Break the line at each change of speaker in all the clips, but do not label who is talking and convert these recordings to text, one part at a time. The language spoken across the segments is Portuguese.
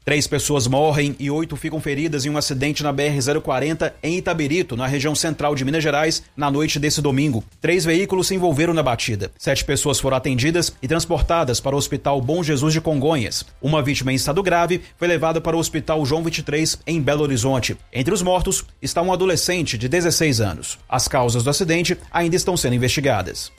3 pessoas morrem e 8 ficam feridas em um acidente na BR-040 em Itabirito, na região central de Minas Gerais, na noite desse domingo. 3 veículos se envolveram na batida. 7 pessoas foram atendidas e transportadas para o Hospital Bom Jesus de Congonhas. Uma vítima em estado grave foi levada para o Hospital João 23, em Belo Horizonte. Entre os mortos está um adolescente de 16 anos. As causas do acidente ainda estão sendo investigadas.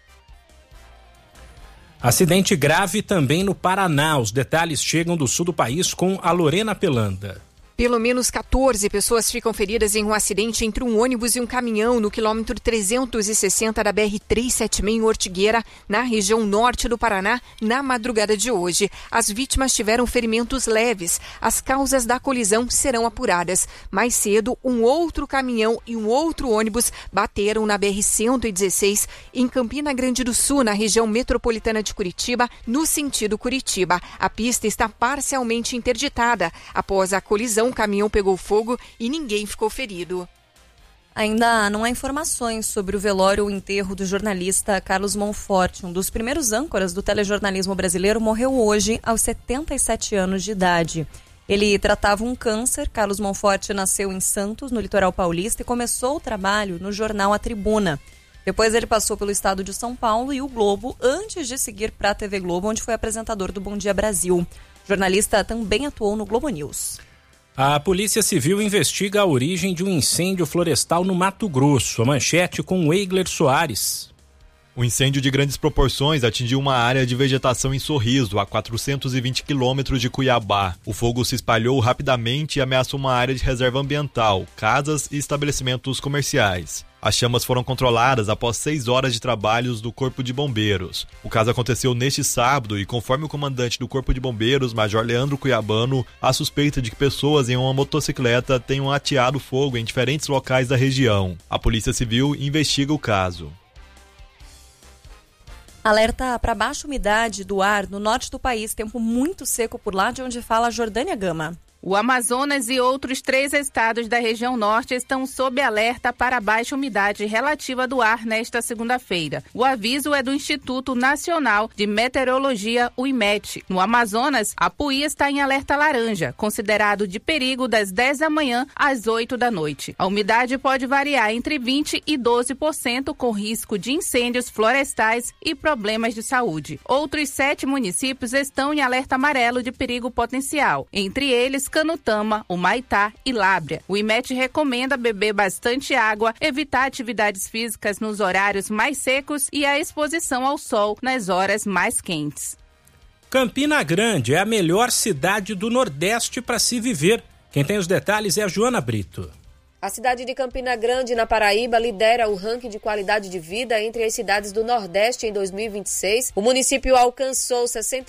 Acidente grave também no Paraná. Os detalhes chegam do sul do país com a Lorena Pelanda.
Pelo menos 14 pessoas ficam feridas em um acidente entre um ônibus e um caminhão no quilômetro 360 da BR-376 em Ortigueira, na região norte do Paraná, na madrugada de hoje. As vítimas tiveram ferimentos leves. As causas da colisão serão apuradas. Mais cedo, um outro caminhão e um outro ônibus bateram na BR-116 em Campina Grande do Sul, na região metropolitana de Curitiba, no sentido Curitiba. A pista está parcialmente interditada. Após a colisão, o caminhão pegou fogo e ninguém ficou ferido.
Ainda não há informações sobre o velório ou enterro do jornalista Carlos Monforte. Um dos primeiros âncoras do telejornalismo brasileiro morreu hoje aos 77 anos de idade. Ele tratava um câncer. Carlos Monforte nasceu em Santos, no litoral paulista, e começou o trabalho no jornal A Tribuna. Depois ele passou pelo estado de São Paulo e o Globo, antes de seguir para a TV Globo, onde foi apresentador do Bom Dia Brasil. O jornalista também atuou no Globo News.
A Polícia Civil investiga a origem de um incêndio florestal no Mato Grosso. A manchete com o Eigler Soares.
O incêndio de grandes proporções atingiu uma área de vegetação em Sorriso, a 420 quilômetros de Cuiabá. O fogo se espalhou rapidamente e ameaçou uma área de reserva ambiental, casas e estabelecimentos comerciais. As chamas foram controladas após 6 horas de trabalhos do Corpo de Bombeiros. O caso aconteceu neste sábado e, conforme o comandante do Corpo de Bombeiros, Major Leandro Cuiabano, há suspeita de que pessoas em uma motocicleta tenham ateado fogo em diferentes locais da região. A Polícia Civil investiga o caso.
Alerta para baixa umidade do ar no norte do país. Tempo muito seco por lá, de onde fala a Jordânia Gama.
O Amazonas e outros 3 estados da região norte estão sob alerta para baixa umidade relativa do ar nesta segunda-feira. O aviso é do Instituto Nacional de Meteorologia, o IMET. No Amazonas, Apuí está em alerta laranja, considerado de perigo das 10 da manhã às 8 da noite. A umidade pode variar entre 20% e 12%, com risco de incêndios florestais e problemas de saúde. Outros 7 municípios estão em alerta amarelo de perigo potencial, entre eles Canutama, Humaitá e Lábrea. O IMET recomenda beber bastante água, evitar atividades físicas nos horários mais secos e a exposição ao sol nas horas mais quentes.
Campina Grande é a melhor cidade do Nordeste para se viver. Quem tem os detalhes é a Joana Brito.
A cidade de Campina Grande, na Paraíba, lidera o ranking de qualidade de vida entre as cidades do Nordeste em 2026. O município alcançou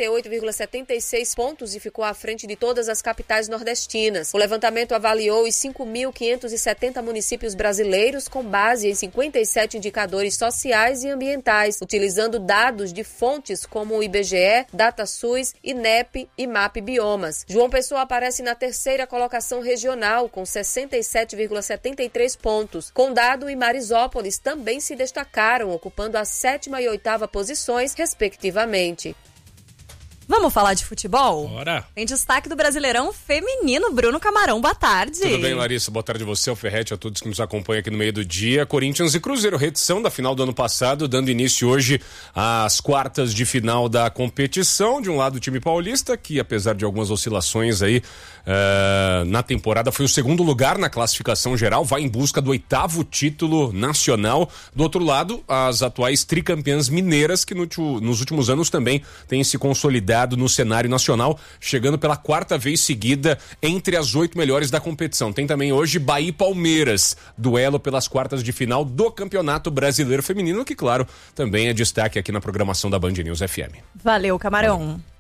68,76 pontos e ficou à frente de todas as capitais nordestinas. O levantamento avaliou os 5.570 municípios brasileiros com base em 57 indicadores sociais e ambientais, utilizando dados de fontes como o IBGE, DataSUS, INEP e MAP Biomas. João Pessoa aparece na terceira colocação regional com 67,73 pontos. Condado e Marisópolis também se destacaram, ocupando a 7ª e 8ª posições, respectivamente.
Vamos falar de futebol?
Bora!
Tem destaque do Brasileirão Feminino. Bruno Camarão, boa tarde.
Tudo bem, Larissa? Boa tarde a você, ao Ferretti, a todos que nos acompanham aqui no meio do dia. Corinthians e Cruzeiro, reedição da final do ano passado, dando início hoje às quartas de final da competição. De um lado, o time paulista, que apesar de algumas oscilações aí na temporada, foi o 2º lugar na classificação geral, vai em busca do 8º título nacional. Do outro lado, as atuais tricampeãs mineiras, que nos últimos anos também têm se consolidado no cenário nacional, chegando pela 4ª vez seguida entre as 8 melhores da competição. Tem também hoje Bahia e Palmeiras, duelo pelas quartas de final do Campeonato Brasileiro Feminino, que, claro, também é destaque aqui na programação da Band News FM.
Valeu, Camarão.